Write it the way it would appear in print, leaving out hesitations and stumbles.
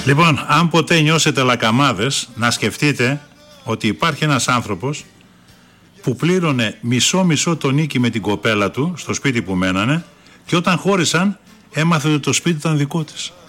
Λοιπόν, αν ποτέ νιώσετε λακαμάδες, να σκεφτείτε ότι υπάρχει ένας άνθρωπος που πλήρωνε μισό το νίκη με την κοπέλα του στο σπίτι που μένανε και όταν χώρισαν έμαθε ότι το σπίτι ήταν δικό της.